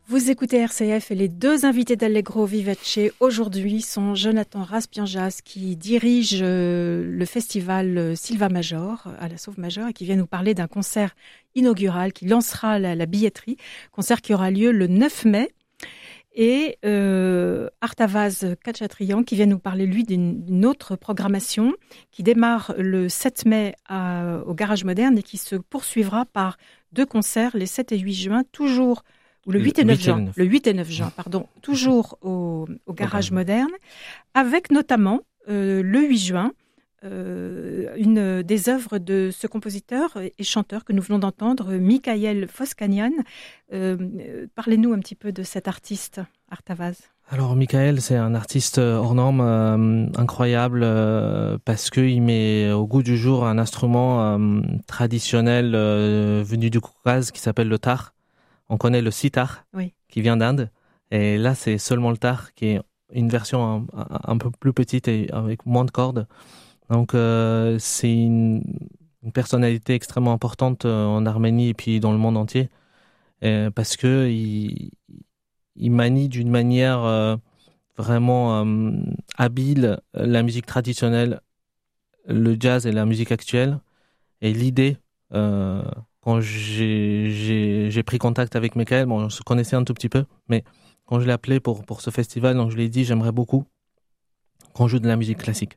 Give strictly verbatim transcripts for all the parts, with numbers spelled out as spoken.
Vous écoutez R C F et les deux invités d'Allegro Vivace aujourd'hui sont Jonathan Raspienjas qui dirige le festival Silva Major à la Sauve Major et qui vient nous parler d'un concert inaugural qui lancera la, la billetterie, concert qui aura lieu le neuf mai. Et euh, Artavaz Khatchatrian qui vient nous parler lui d'une, d'une autre programmation qui démarre le sept mai à, au Garage Moderne et qui se poursuivra par deux concerts les sept et huit juin, toujours ou le huit et neuf juin, le huit et neuf juin, pardon, toujours au, au Garage Moderne, avec notamment euh, le huit juin euh, une des œuvres de ce compositeur et chanteur que nous venons d'entendre, Michael Foskanian. Euh, parlez-nous un petit peu de cet artiste, Artavaz. Alors Michael, c'est un artiste hors norme, euh, incroyable, euh, parce qu'il met au goût du jour un instrument euh, traditionnel euh, venu du Caucase qui s'appelle le tar. On connaît le sitar, oui, qui vient d'Inde, et là c'est seulement le tar, qui est une version un, un peu plus petite et avec moins de cordes. Donc euh, c'est une, une personnalité extrêmement importante en Arménie et puis dans le monde entier, euh, parce que il, il manie d'une manière euh, vraiment euh, habile la musique traditionnelle, le jazz et la musique actuelle. Et l'idée, euh, quand j'ai, j'ai, j'ai pris contact avec Michael, bon, on se connaissait un tout petit peu, mais quand je l'ai appelé pour, pour ce festival, donc je lui ai dit, j'aimerais beaucoup qu'on joue de la musique classique.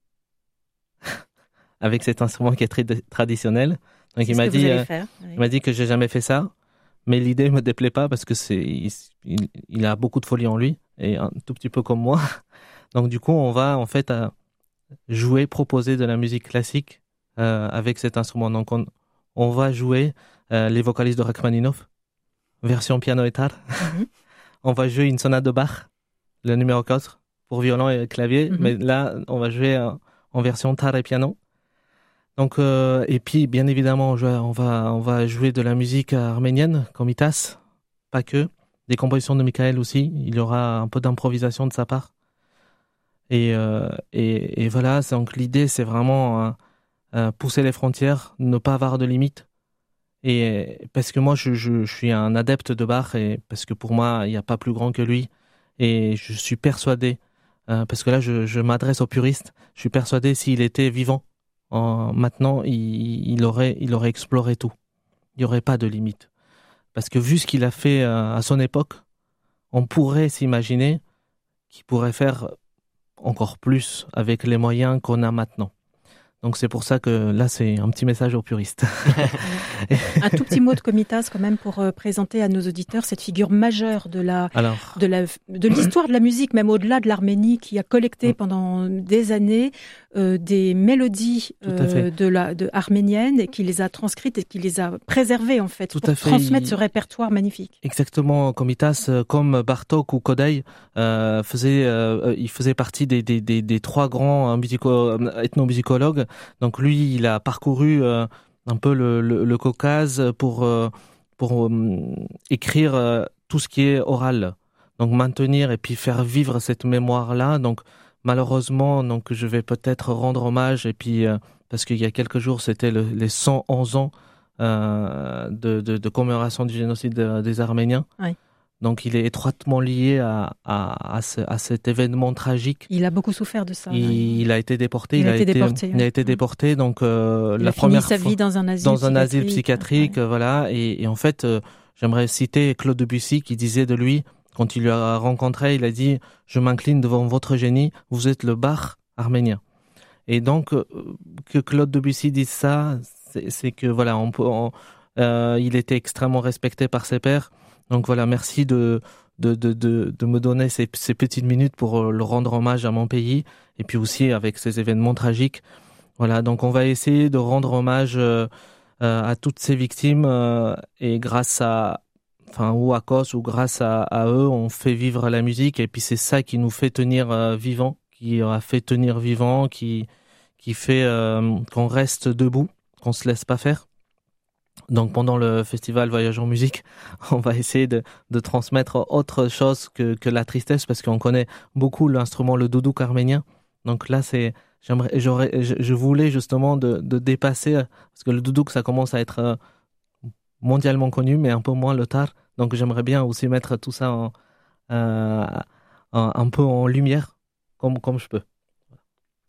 Avec cet instrument qui est très traditionnel. Donc c'est il m'a dit, euh, faire, oui. il m'a dit que j'ai jamais fait ça, mais l'idée me déplaît pas parce que c'est, il, il, il a beaucoup de folie en lui et un tout petit peu comme moi. Donc du coup, on va en fait à jouer, proposer de la musique classique euh, avec cet instrument. Donc on, on va jouer euh, les vocalises de Rachmaninov, version piano et tar. Mm-hmm. On va jouer une sonate de Bach, le numéro quatre pour violon et clavier, mm-hmm. mais là on va jouer en, en version tar et piano. Donc, euh, et puis, bien évidemment, on, joue, on, va, on va jouer de la musique arménienne, comme Itas, pas que. Des compositions de Michael aussi. Il y aura un peu d'improvisation de sa part. Et, euh, et, et voilà, donc l'idée, c'est vraiment euh, euh, pousser les frontières, ne pas avoir de limites. Et parce que moi, je, je, je suis un adepte de Bach, et parce que pour moi, il n'y a pas plus grand que lui. Et je suis persuadé, euh, parce que là, je, je m'adresse aux puristes, je suis persuadé s'il était vivant, En, maintenant, il, il, aurait, il aurait exploré tout. Il n'y aurait pas de limite. Parce que vu ce qu'il a fait euh, à son époque, on pourrait s'imaginer qu'il pourrait faire encore plus avec les moyens qu'on a maintenant. Donc c'est pour ça que là, c'est un petit message aux puristes. Un tout petit mot de Komitas quand même pour euh, présenter à nos auditeurs cette figure majeure de, la, Alors, de, la, de l'histoire de la musique, même au-delà de l'Arménie, qui a collecté pendant des années euh, des mélodies euh, de la, de arméniennes et qui les a transcrites et qui les a préservées en fait, tout pour à fait. transmettre ce répertoire magnifique. Exactement, Komitas, comme Bartók ou Kodály, euh, faisait, euh, il faisait partie des, des, des, des trois grands musico, ethnomusicologues. Donc lui, il a parcouru euh, un peu le, le, le Caucase pour, euh, pour euh, écrire euh, tout ce qui est oral. Donc maintenir et puis faire vivre cette mémoire-là. Donc malheureusement, donc je vais peut-être rendre hommage et puis euh, parce qu'il y a quelques jours, c'était le, les cent onze ans euh, de, de, de commémoration du génocide de, des Arméniens. Oui. Donc il est étroitement lié à, à, à, ce, à cet événement tragique. Il a beaucoup souffert de ça. Il, oui. il a été déporté. Il, il a, été été, déporté. Il oui. a été déporté. Donc euh, il la a première fini sa fois, vie dans un asile dans psychiatrique. un asile psychiatrique, ouais. voilà. Et, et en fait, euh, j'aimerais citer Claude Debussy qui disait de lui, quand il lui a rencontré, il a dit « Je m'incline devant votre génie. Vous êtes le Bach arménien. » Et donc euh, que Claude Debussy dise ça, c'est, c'est que voilà, on peut, on, euh, il était extrêmement respecté par ses pairs. Donc voilà, merci de De, de, de, de me donner ces, ces petites minutes pour le rendre hommage à mon pays et puis aussi avec ces événements tragiques. Voilà, donc on va essayer de rendre hommage euh, euh, à toutes ces victimes euh, et grâce à, enfin, ou à cause ou grâce à, à eux, on fait vivre la musique et puis c'est ça qui nous fait tenir euh, vivant, qui a fait tenir vivant, qui, qui fait euh, qu'on reste debout, qu'on se laisse pas faire. Donc pendant le festival Voyage en musique, on va essayer de, de transmettre autre chose que, que la tristesse parce qu'on connaît beaucoup l'instrument, le doudouk arménien. Donc là, c'est, j'aimerais, j'aurais, je, je voulais justement de, de dépasser parce que le doudouk, ça commence à être mondialement connu, mais un peu moins le tar. Donc j'aimerais bien aussi mettre tout ça en, euh, en- un peu en lumière, comme, comme je peux.